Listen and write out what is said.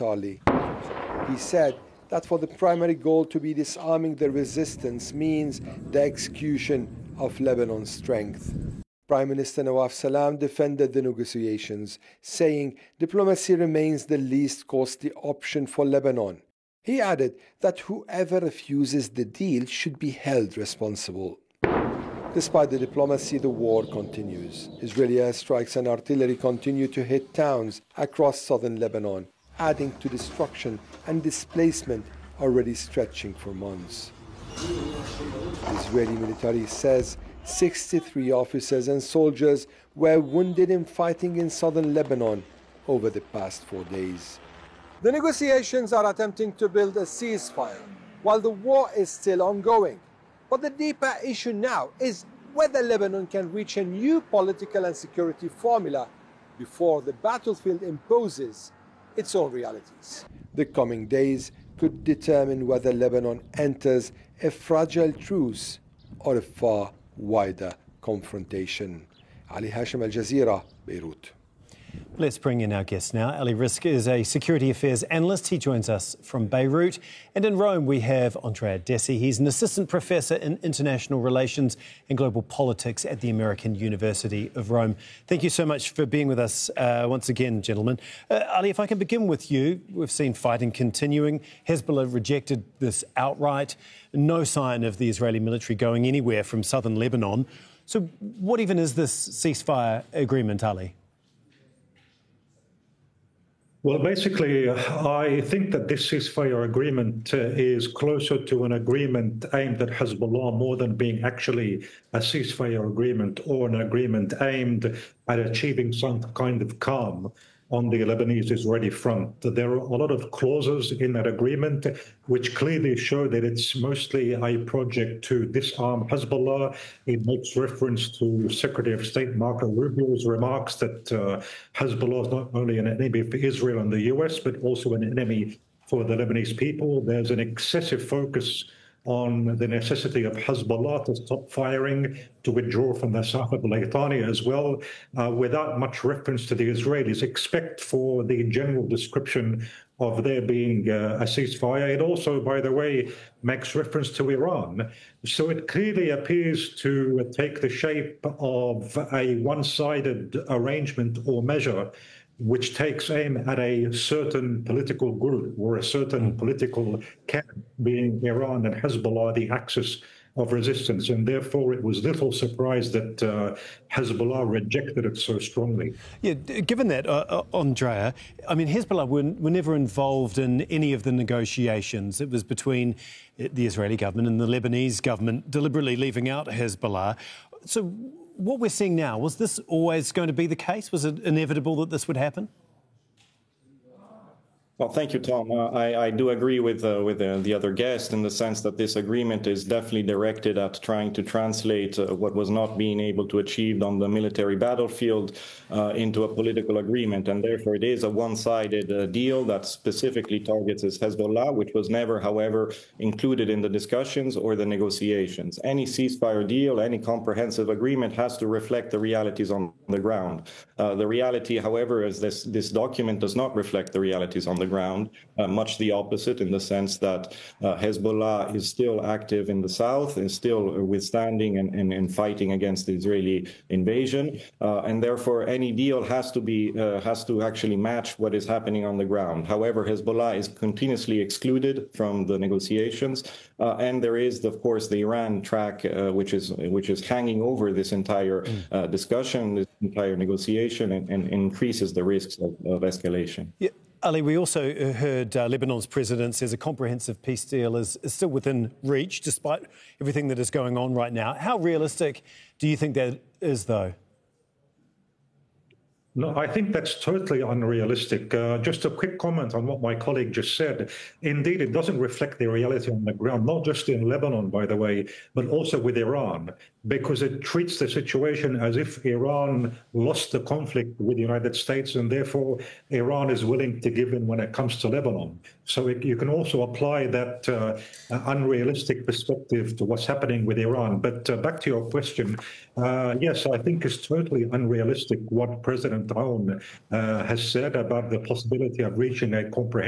militarily. He said that for the primary goal to be disarming the resistance means the execution of Lebanon's strength. Prime Minister Nawaf Salam defended the negotiations, saying diplomacy remains the least costly option for Lebanon. He added that whoever refuses the deal should be held responsible. Despite the diplomacy, the war continues. Israeli airstrikes and artillery continue to hit towns across southern Lebanon, adding to destruction and displacement already stretching for months. The Israeli military says 63 officers and soldiers were wounded in fighting in southern Lebanon over the past 4 days. The negotiations are attempting to build a ceasefire while the war is still ongoing. But the deeper issue now is whether Lebanon can reach a new political and security formula before the battlefield imposes its own realities. The coming days could determine whether Lebanon enters a fragile truce or a far wider confrontation. Ali Hashim, Al Jazeera, Beirut. Let's bring in our guest now. Ali Rizk is a security affairs analyst. He joins us from Beirut. And in Rome, we have Andrea Dessi. He's an assistant professor in international relations and global politics at the American University of Rome. Thank you so much for being with us once again, gentlemen. Ali, if I can begin with you. We've seen fighting continuing. Hezbollah rejected this outright. No sign of the Israeli military going anywhere from southern Lebanon. So what even is this ceasefire agreement, Ali? Well, basically, I think that this ceasefire agreement is closer to an agreement aimed at Hezbollah more than being actually a ceasefire agreement or an agreement aimed at achieving some kind of calm on the Lebanese-Israeli front. There are a lot of clauses in that agreement which clearly show that it's mostly a project to disarm Hezbollah. It makes reference to Secretary of State Marco Rubio's remarks that Hezbollah is not only an enemy for Israel and the US, but also an enemy for the Lebanese people. There's an excessive focus on the necessity of Hezbollah to stop firing, to withdraw from the South of Litani as well, without much reference to the Israelis, except for the general description of there being a ceasefire. It also, by the way, makes reference to Iran. So it clearly appears to take the shape of a one-sided arrangement or measure which takes aim at a certain political group or a certain political camp, being Iran and Hezbollah, the axis of resistance. And therefore, it was little surprise that Hezbollah rejected it so strongly. Yeah, given that, Andrea, I mean, Hezbollah were never involved in any of the negotiations. It was between the Israeli government and the Lebanese government deliberately leaving out Hezbollah. So what we're seeing now, was this always going to be the case? Was it inevitable that this would happen? Well, thank you, Tom. I do agree with the other guest in the sense that this agreement is definitely directed at trying to translate what was not being able to achieve on the military battlefield into a political agreement. And therefore, it is a one-sided deal that specifically targets Hezbollah, which was never, however, included in the discussions or the negotiations. Any ceasefire deal, any comprehensive agreement has to reflect the realities on the ground. The reality, however, is this document does not reflect the realities on the ground, much the opposite in the sense that Hezbollah is still active in the south, is still withstanding and fighting against the Israeli invasion, and therefore any deal has to actually match what is happening on the ground. However, Hezbollah is continuously excluded from the negotiations, and there is, of course, the Iran track, which is hanging over this entire discussion, this entire negotiation, and increases the risks of escalation. Yeah. Ali, we also heard Lebanon's president says a comprehensive peace deal is still within reach, despite everything that is going on right now. How realistic do you think that is, though? No, I think that's totally unrealistic. Just a quick comment on what my colleague just said. Indeed, it doesn't reflect the reality on the ground, not just in Lebanon, by the way, but also with Iran, because it treats the situation as if Iran lost the conflict with the United States, and therefore Iran is willing to give in when it comes to Lebanon. So you can also apply that unrealistic perspective to what's happening with Iran. But back to your question, yes, I think it's totally unrealistic what President Aoun has said about the possibility of reaching a comprehensive